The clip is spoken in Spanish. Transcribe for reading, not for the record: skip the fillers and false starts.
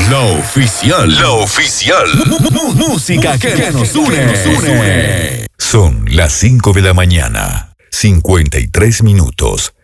La oficial. La oficial. Música que nos une. Son las 5 de la mañana, 53 minutos.